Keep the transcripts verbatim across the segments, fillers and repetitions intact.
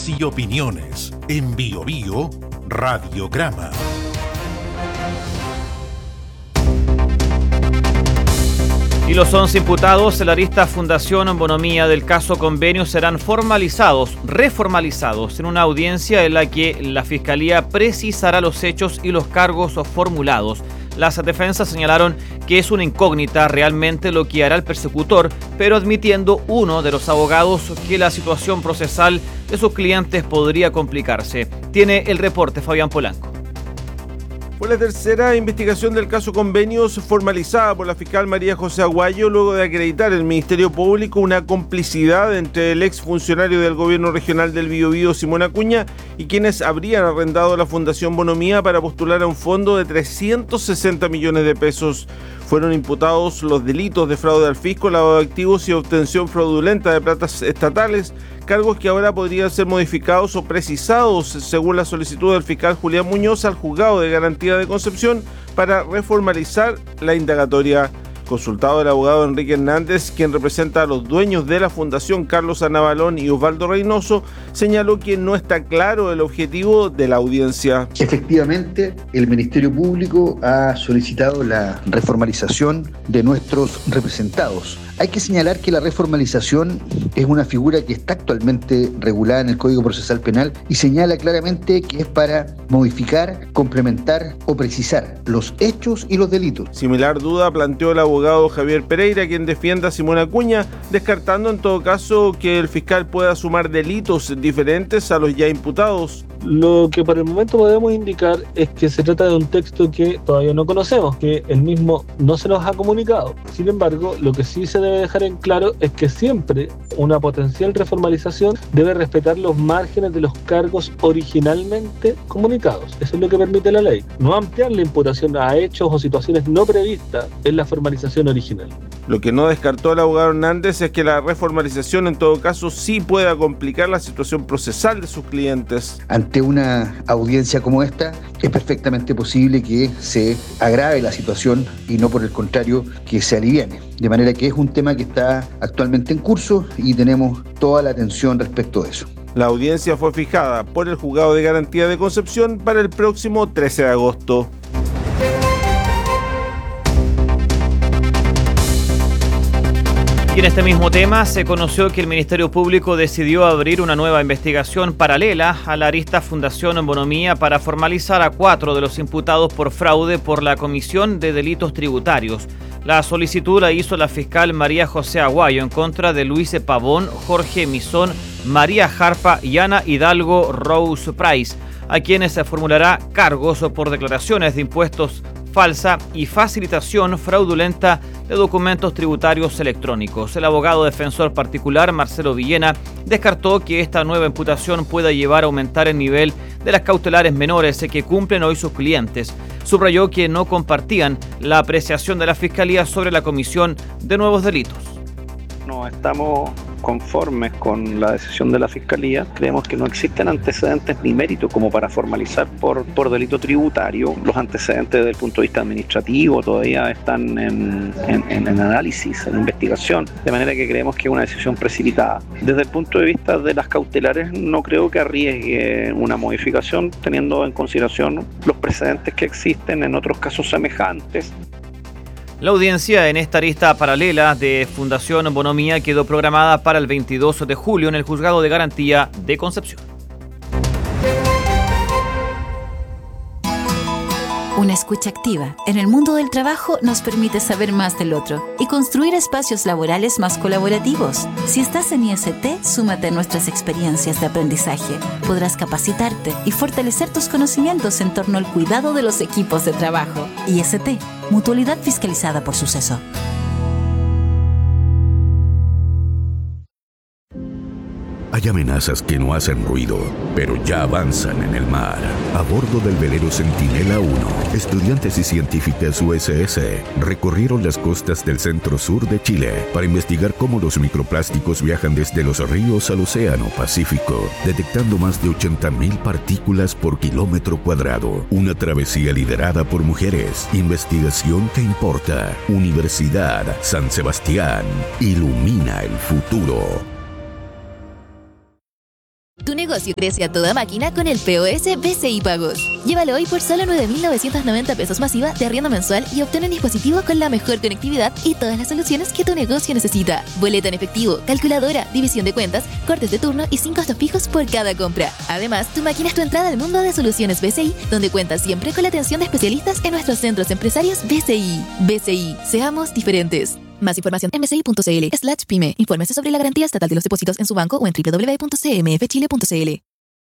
Voces y opiniones en Bio Bio Radiograma. Y los once imputados de la arista Fundación Bonomía del caso Convenio serán formalizados, reformalizados en una audiencia en la que la Fiscalía precisará los hechos y los cargos formulados. Las defensas señalaron que es una incógnita realmente lo que hará el persecutor, pero admitiendo uno de los abogados que la situación procesal de sus clientes podría complicarse. Tiene el reporte Fabián Polanco. Fue la tercera investigación del caso Convenios formalizada por la fiscal María José Aguayo luego de acreditar el Ministerio Público una complicidad entre el exfuncionario del gobierno regional del Biobío, Simón Acuña, y quienes habrían arrendado la Fundación Bonomía para postular a un fondo de trescientos sesenta millones de pesos. Fueron imputados los delitos de fraude al fisco, lavado de activos y obtención fraudulenta de platas estatales, cargos que ahora podrían ser modificados o precisados según la solicitud del fiscal Julián Muñoz al Juzgado de Garantía de Concepción para reformalizar la indagatoria. Consultado el abogado Enrique Hernández, quien representa a los dueños de la Fundación, Carlos Anabalón y Osvaldo Reynoso, señaló que no está claro el objetivo de la audiencia. Efectivamente, el Ministerio Público ha solicitado la reformalización de nuestros representados. Hay que señalar que la reformalización es una figura que está actualmente regulada en el Código Procesal Penal y señala claramente que es para modificar, complementar o precisar los hechos y los delitos. Similar duda planteó el abogado Javier Pereira, quien defiende a Simón Acuña, descartando en todo caso que el fiscal pueda sumar delitos diferentes a los ya imputados. Lo que por el momento podemos indicar es que se trata de un texto que todavía no conocemos, que el mismo no se nos ha comunicado. Sin embargo, lo que sí se debe dejar en claro es que siempre una potencial reformalización debe respetar los márgenes de los cargos originalmente comunicados. Eso es lo que permite la ley. No ampliar la imputación a hechos o situaciones no previstas en la formalización original. Lo que no descartó el abogado Hernández es que la reformalización en todo caso sí pueda complicar la situación procesal de sus clientes. Ante una audiencia como esta, es perfectamente posible que se agrave la situación y no por el contrario que se aliviane. De manera que es un tema que está actualmente en curso y tenemos toda la atención respecto de eso. La audiencia fue fijada por el Juzgado de Garantía de Concepción para el próximo trece de agosto. Y en este mismo tema se conoció que el Ministerio Público decidió abrir una nueva investigación paralela a la arista Fundación Bonomía para formalizar a cuatro de los imputados por fraude por la Comisión de Delitos Tributarios. La solicitud la hizo la fiscal María José Aguayo en contra de Luis Pavón, Jorge Misón, María Jarpa y Ana Hidalgo Rose Price, a quienes se formulará cargos por declaraciones de impuestos falsa y facilitación fraudulenta de documentos tributarios electrónicos. El abogado defensor particular Marcelo Villena descartó que esta nueva imputación pueda llevar a aumentar el nivel de las cautelares menores que cumplen hoy sus clientes. Subrayó que no compartían la apreciación de la Fiscalía sobre la comisión de nuevos delitos. No estamos conformes con la decisión de la Fiscalía. Creemos que no existen antecedentes ni méritos como para formalizar por, por delito tributario. Los antecedentes desde el punto de vista administrativo todavía están en, en, en, en análisis, en investigación, de manera que creemos que es una decisión precipitada. Desde el punto de vista de las cautelares, no creo que arriesgue una modificación, teniendo en consideración los precedentes que existen en otros casos semejantes. La audiencia en esta arista paralela de Fundación Bonomía quedó programada para el veintidós de julio en el Juzgado de Garantía de Concepción. Una escucha activa en el mundo del trabajo nos permite saber más del otro y construir espacios laborales más colaborativos. Si estás en I S T, súmate a nuestras experiencias de aprendizaje. Podrás capacitarte y fortalecer tus conocimientos en torno al cuidado de los equipos de trabajo. I S T, Mutualidad Fiscalizada por Suceso. Hay amenazas que no hacen ruido, pero ya avanzan en el mar. A bordo del velero Centinela uno, estudiantes y científicas U S S recorrieron las costas del centro-sur de Chile para investigar cómo los microplásticos viajan desde los ríos al Océano Pacífico, detectando más de ochenta mil partículas por kilómetro cuadrado. Una travesía liderada por mujeres. Investigación que importa. Universidad San Sebastián. Ilumina el futuro. Tu negocio crece a toda máquina con el P O S B C I Pagos. Llévalo hoy por solo nueve mil novecientos noventa pesos masiva de arriendo mensual y obtén un dispositivo con la mejor conectividad y todas las soluciones que tu negocio necesita. Boleta en efectivo, calculadora, división de cuentas, cortes de turno y sin costos fijos por cada compra. Además, tu máquina es tu entrada al mundo de soluciones B C I, donde cuentas siempre con la atención de especialistas en nuestros centros empresarios B C I. B C I, seamos diferentes. Más información en bci.cl slash pyme. Infórmese sobre la garantía estatal de los depósitos en su banco o en doble u doble u doble u punto c m f chile punto c l.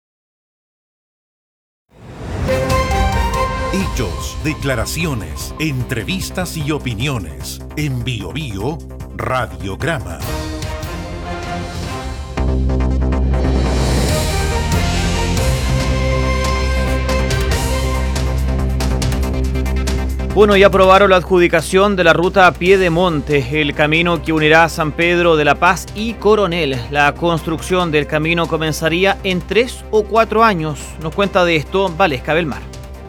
Hechos, declaraciones, entrevistas y opiniones. En Bio Bio, Radiograma. Bueno, ya aprobaron la adjudicación de la ruta Piedemonte, el camino que unirá San Pedro de la Paz y Coronel. La construcción del camino comenzaría en tres o cuatro años. Nos cuenta de esto Valesca Belmar.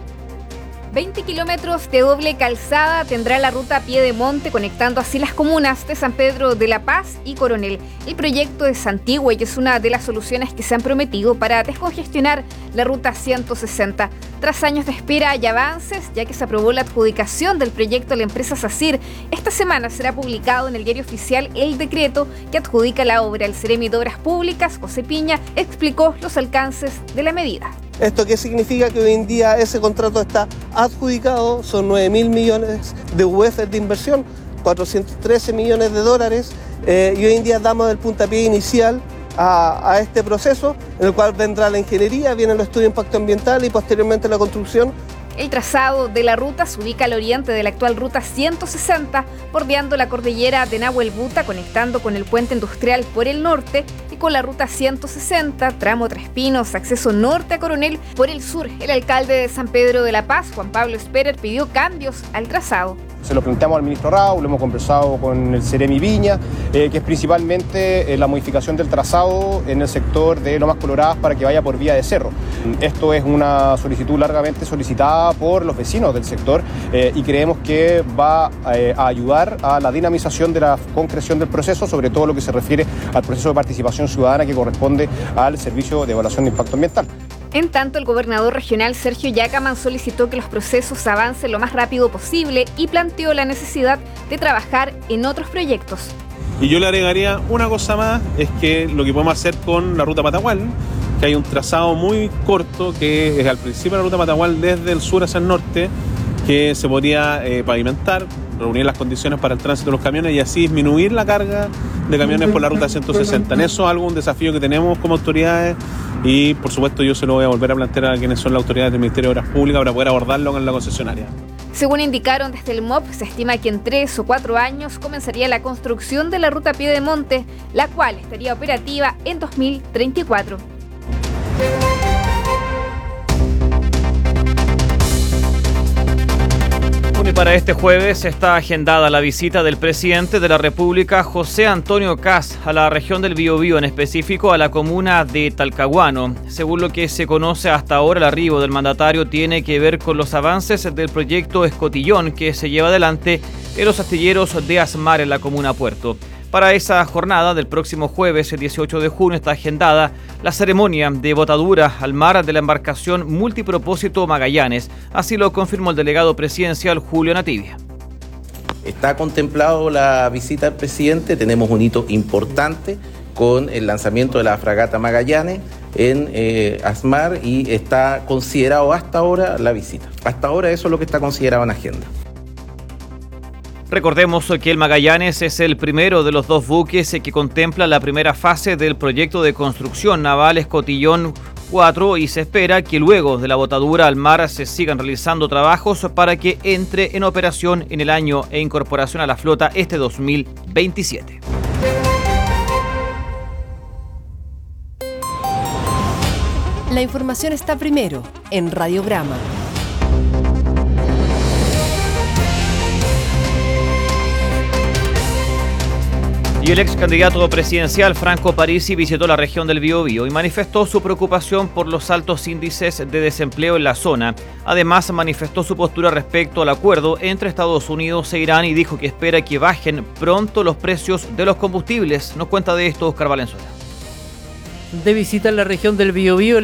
veinte kilómetros de doble calzada tendrá la ruta Piedemonte, conectando así las comunas de San Pedro de la Paz y Coronel. El proyecto es antiguo y es una de las soluciones que se han prometido para descongestionar la ruta ciento sesenta. Tras años de espera y avances, ya que se aprobó la adjudicación del proyecto a la empresa SACIR, esta semana será publicado en el diario oficial el decreto que adjudica la obra. El Ceremi de Obras Públicas, José Piña, explicó los alcances de la medida. ¿Esto qué significa? Que hoy en día ese contrato está adjudicado, son nueve mil millones de U F de inversión, cuatrocientos trece millones de dólares, eh, y hoy en día damos el puntapié inicial a, a este proceso, en el cual vendrá la ingeniería, viene el estudio de impacto ambiental y posteriormente la construcción. El trazado de la ruta se ubica al oriente de la actual ruta ciento sesenta, bordeando la cordillera de Nahuelbuta, conectando con el puente industrial por el norte y con la ruta ciento sesenta, tramo Tres Pinos, acceso norte a Coronel por el sur. El alcalde de San Pedro de la Paz, Juan Pablo Esperer, pidió cambios al trazado. Se lo planteamos al ministro Rao, lo hemos conversado con el Ceremi Viña, eh, que es principalmente eh, la modificación del trazado en el sector de Lomas Coloradas para que vaya por vía de cerro. Esto es una solicitud largamente solicitada por los vecinos del sector eh, y creemos que va eh, a ayudar a la dinamización de la concreción del proceso, sobre todo lo que se refiere al proceso de participación ciudadana que corresponde al Servicio de Evaluación de Impacto Ambiental. En tanto, el gobernador regional Sergio Yacaman solicitó que los procesos avancen lo más rápido posible y planteó la necesidad de trabajar en otros proyectos. Y yo le agregaría una cosa más, es que lo que podemos hacer con la ruta Patagual, que hay un trazado muy corto que es al principio de la ruta Patagual desde el sur hacia el norte, que se podría eh, pavimentar, reunir las condiciones para el tránsito de los camiones y así disminuir la carga de camiones por la ruta ciento sesenta. En eso es algo, un desafío que tenemos como autoridades y por supuesto yo se lo voy a volver a plantear a quienes son las autoridades del Ministerio de Obras Públicas para poder abordarlo en la concesionaria. Según indicaron desde el M O P, se estima que en tres o cuatro años comenzaría la construcción de la ruta Piedemonte, la cual estaría operativa en dos mil treinta y cuatro. Y para este jueves está agendada la visita del presidente de la República, José Antonio Kast, a la región del Biobío, en específico a la comuna de Talcahuano. Según lo que se conoce hasta ahora, el arribo del mandatario tiene que ver con los avances del proyecto Escotillón que se lleva adelante en los astilleros de Asmar en la comuna Puerto. Para esa jornada del próximo jueves, el dieciocho de junio, está agendada la ceremonia de botadura al mar de la embarcación multipropósito Magallanes. Así lo confirmó el delegado presidencial Julio Nativia. Está contemplado la visita del presidente, tenemos un hito importante con el lanzamiento de la fragata Magallanes en eh, Asmar y está considerado hasta ahora la visita. Hasta ahora eso es lo que está considerado en agenda. Recordemos que el Magallanes es el primero de los dos buques que contempla la primera fase del proyecto de construcción naval Escotillón cuatro y se espera que luego de la botadura al mar se sigan realizando trabajos para que entre en operación en el año e incorporación a la flota este dos mil veintisiete. La información está primero en Radiograma. Y el ex candidato presidencial Franco Parisi visitó la región del Biobío y manifestó su preocupación por los altos índices de desempleo en la zona. Además, manifestó su postura respecto al acuerdo entre Estados Unidos e Irán y dijo que espera que bajen pronto los precios de los combustibles. Nos cuenta de esto Oscar Valenzuela. de visita en la región del Biobío.